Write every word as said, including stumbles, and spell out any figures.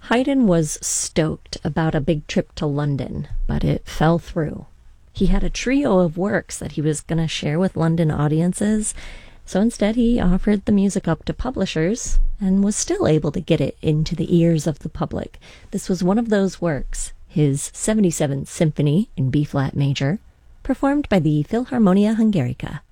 Haydn was stoked about a big trip to London, but it fell through. He had a trio of works that he was going to share with London audiences, so instead he offered the music up to publishers and was still able to get it into the ears of the public. This was one of those works, his seventy-seventh Symphony in B-flat major, performed by the Philharmonia Hungarica.